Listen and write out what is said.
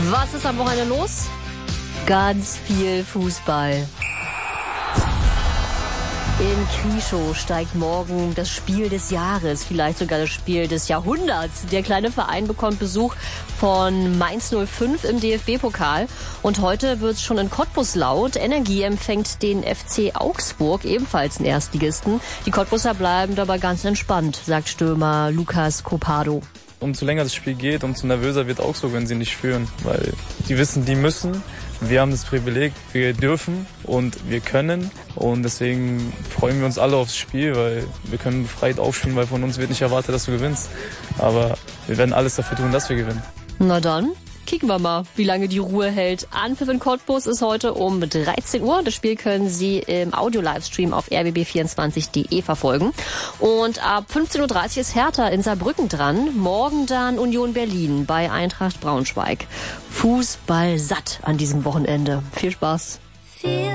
Was ist am Wochenende los? Ganz viel Fußball. In Krieschow steigt morgen das Spiel des Jahres, vielleicht sogar das Spiel des Jahrhunderts. Der kleine Verein bekommt Besuch von Mainz 05 im DFB-Pokal. Und heute wird es schon in Cottbus laut. Energie empfängt den FC Augsburg, ebenfalls einen Erstligisten. Die Cottbuser bleiben dabei ganz entspannt, sagt Stürmer Lucas Copado. Umso länger das Spiel geht, umso nervöser wird Augsburg, wenn sie nicht führen. Weil die wissen, die müssen. Wir haben das Privileg, wir dürfen und wir können. Und deswegen freuen wir uns alle aufs Spiel, weil wir können befreit aufspielen, weil von uns wird nicht erwartet, dass du gewinnst. Aber wir werden alles dafür tun, dass wir gewinnen. Na dann, kicken wir mal, wie lange die Ruhe hält. Anpfiff in Cottbus ist heute um 13 Uhr. Das Spiel können Sie im Audio-Livestream auf rbb24.de verfolgen. Und ab 15.30 Uhr ist Hertha in Saarbrücken dran. Morgen dann Union Berlin bei Eintracht Braunschweig. Fußball satt an diesem Wochenende. Viel Spaß.